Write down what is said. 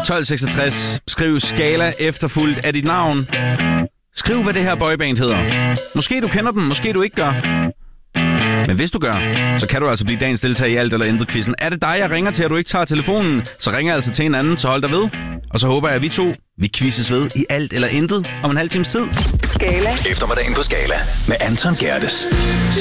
1266. Skriv Skala efterfulgt af dit navn. Skriv, hvad det her boyband hedder. Måske du kender dem, måske du ikke gør. Men hvis du gør, så kan du altså blive dagens deltager i Alt eller Intet-quizzen. Er det dig, jeg ringer til, at du ikke tager telefonen, så ringer jeg altså til en anden, så hold dig ved. Og så håber jeg, at vi quizzes ved i Alt eller Intet om en halv times tid. Skala. Eftermiddagen på Skala med Anton Gerdes.